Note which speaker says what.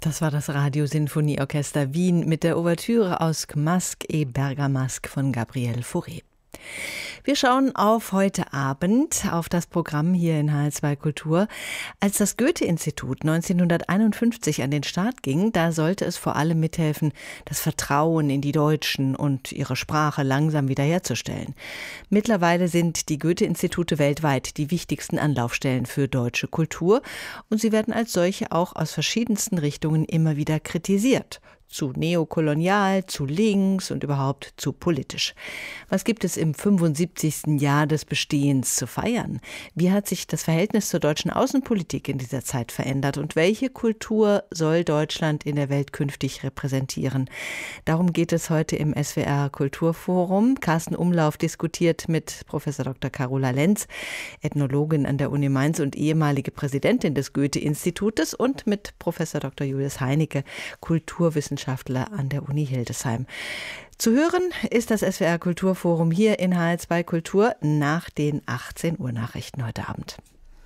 Speaker 1: Das war das Radiosinfonieorchester Wien mit der Ouvertüre aus Masque et Bergamasque von Gabriel Fauré. Wir schauen auf heute Abend, auf das Programm hier in HR2 Kultur. Als das Goethe-Institut 1951 an den Start ging, da sollte es vor allem mithelfen, das Vertrauen in die Deutschen und ihre Sprache langsam wiederherzustellen. Mittlerweile sind die Goethe-Institute weltweit die wichtigsten Anlaufstellen für deutsche Kultur und sie werden als solche auch aus verschiedensten Richtungen immer wieder kritisiert. Zu neokolonial, zu links und überhaupt zu politisch. Was gibt es im 75. Jahr des Bestehens zu feiern? Wie hat sich das Verhältnis zur deutschen Außenpolitik in dieser Zeit verändert und welche Kultur soll Deutschland in der Welt künftig repräsentieren? Darum geht es heute im SWR Kulturforum. Carsten Umlauf diskutiert mit Professor Dr. Carola Lenz, Ethnologin an der Uni Mainz und ehemalige Präsidentin des Goethe-Institutes, und mit Professor Dr. Julius Heinecke, Kulturwissenschaftler an der Uni Hildesheim. Zu hören ist das SWR Kulturforum hier in HR2 Kultur nach den 18 Uhr Nachrichten heute Abend.